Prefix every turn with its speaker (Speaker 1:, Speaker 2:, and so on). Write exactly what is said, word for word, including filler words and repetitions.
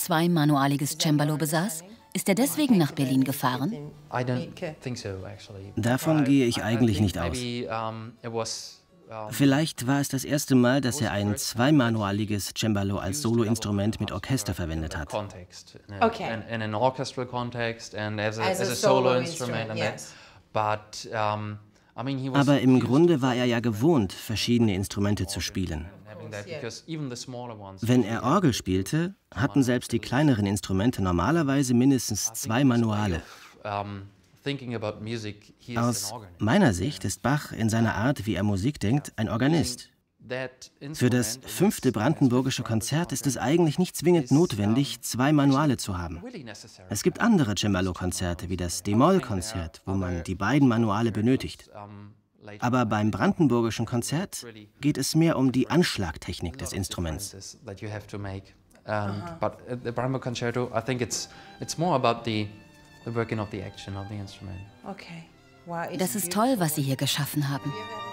Speaker 1: zweimanualiges Cembalo besaß? Ist er deswegen nach Berlin gefahren?
Speaker 2: Davon gehe ich eigentlich nicht aus. Vielleicht war es das erste Mal, dass er ein zweimanualiges Cembalo als Soloinstrument mit Orchester verwendet hat.
Speaker 3: Okay.
Speaker 2: Aber im Grunde war er ja gewohnt, verschiedene Instrumente zu spielen. Wenn er Orgel spielte, hatten selbst die kleineren Instrumente normalerweise mindestens zwei Manuale. Aus meiner Sicht ist Bach in seiner Art, wie er Musik denkt, ein Organist. Für das fünfte Brandenburgische Konzert ist es eigentlich nicht zwingend notwendig, zwei Manuale zu haben. Es gibt andere Cembalo-Konzerte, wie das D-Moll-Konzert, wo man die beiden Manuale benötigt. Aber beim Brandenburgischen Konzert geht es mehr um die Anschlagtechnik des Instruments.
Speaker 1: Das ist toll, was Sie hier geschaffen haben.